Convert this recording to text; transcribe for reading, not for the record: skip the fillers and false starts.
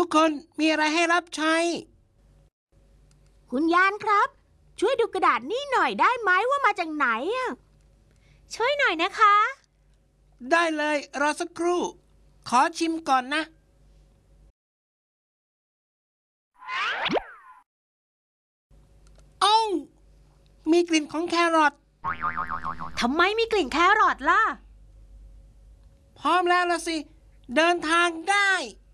คนมีอะไรให้รับใช้คุณยานครับช่วยดูกระดาษนี่หน่อยได้ไหมว่ามาจากไหนช่วยหน่อยนะคะได้เลยรอสักครู่ขอชิมก่อนนะอ้าวมีกลิ่นของแครอททำไมมีกลิ่นแครอทล่ะพร้อมแล้วล่ะสิเดินทางได้